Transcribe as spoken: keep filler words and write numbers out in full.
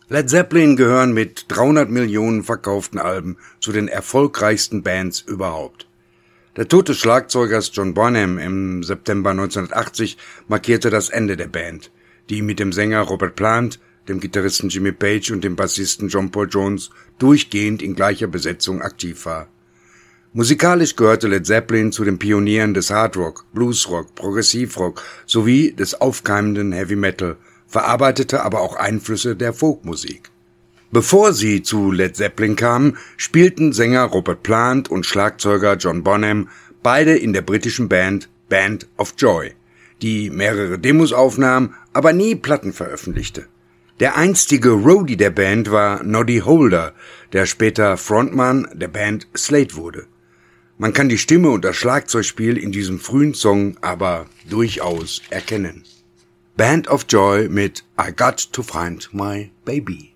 Led Zeppelin gehören mit dreihundert Millionen verkauften Alben zu den erfolgreichsten Bands überhaupt. Der Tod des Schlagzeugers John Bonham im September neunzehnhundertachtzig markierte das Ende der Band, die mit dem Sänger Robert Plant, dem Gitarristen Jimmy Page und dem Bassisten John Paul Jones durchgehend in gleicher Besetzung aktiv war. Musikalisch gehörte Led Zeppelin zu den Pionieren des Hardrock, Bluesrock, Progressivrock sowie des aufkeimenden Heavy Metal, verarbeitete aber auch Einflüsse der Folkmusik. Bevor sie zu Led Zeppelin kamen, spielten Sänger Robert Plant und Schlagzeuger John Bonham beide in der britischen Band Band of Joy, die mehrere Demos aufnahm, aber nie Platten veröffentlichte. Der einstige Roadie der Band war Noddy Holder, der später Frontmann der Band Slade wurde. Man kann die Stimme und das Schlagzeugspiel in diesem frühen Song aber durchaus erkennen. Band of Joy mit I Got to Find My Baby.